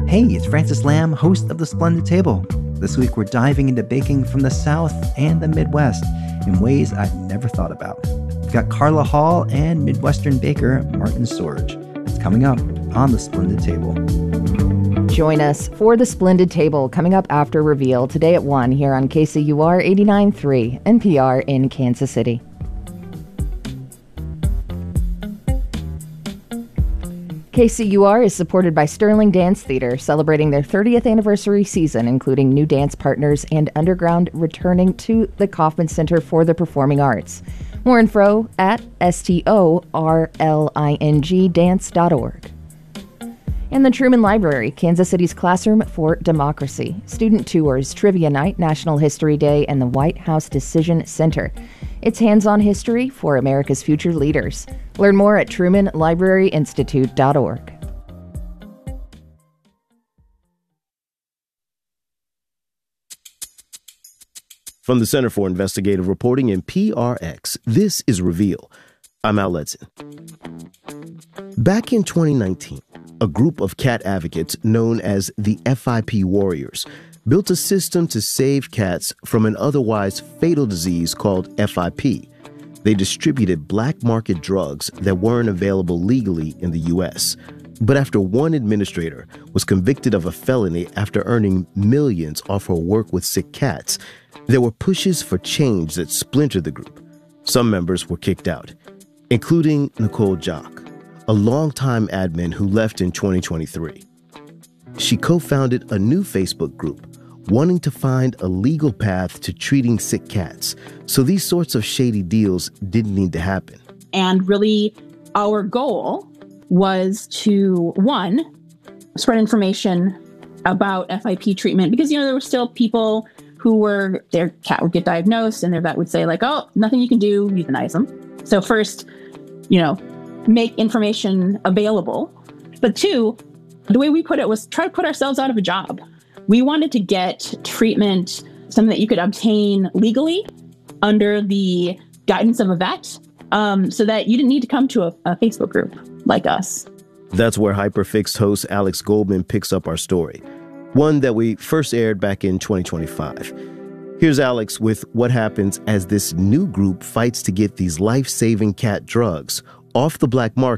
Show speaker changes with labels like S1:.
S1: Hey, it's Francis Lamb, host of The Splendid Table. This week we're diving into baking from the South and the Midwest in ways I'd never thought about. We've got Carla Hall and Midwestern baker Martin Sorge. It's coming up on The Splendid Table.
S2: Join us for The Splendid Table coming up after Reveal today at 1 here on KCUR 89.3 NPR in Kansas City. KCUR is supported by Sterling Dance Theater, celebrating their 30th anniversary season, including new dance partners and Underground returning to the Kauffman Center for the Performing Arts. More info at storlingdance.org. And the Truman Library, Kansas City's Classroom for Democracy. Student tours, trivia night, National History Day, and the White House Decision Center. It's hands-on history for America's future leaders. Learn more at trumanlibraryinstitute.org.
S3: From the Center for Investigative Reporting in PRX, this is Reveal. I'm Al Letson. Back in 2019, a group of cat advocates known as the FIP Warriors built a system to save cats from an otherwise fatal disease called FIP. They distributed black market drugs that weren't available legally in the U.S. But after one administrator was convicted of a felony after earning millions off her work with sick cats, there were pushes for change that splintered the group. Some members were kicked out, including Nicole Jock, a longtime admin who left in 2023. She co-founded a new Facebook group wanting to find a legal path to treating sick cats, so these sorts of shady deals didn't need to happen.
S4: And really, our goal was to, one, spread information about FIP treatment, because, there were still people who their cat would get diagnosed and their vet would say, like, oh, nothing you can do, euthanize them. So first, make information available. But two, the way we put it was try to put ourselves out of a job. We wanted to get treatment, something that you could obtain legally under the guidance of a vet, so that you didn't need to come to a Facebook group like us.
S3: That's where Hyperfixed host Alex Goldman picks up our story, one that we first aired back in 2025. Here's Alex with what happens as this new group fights to get these life-saving cat drugs off the black market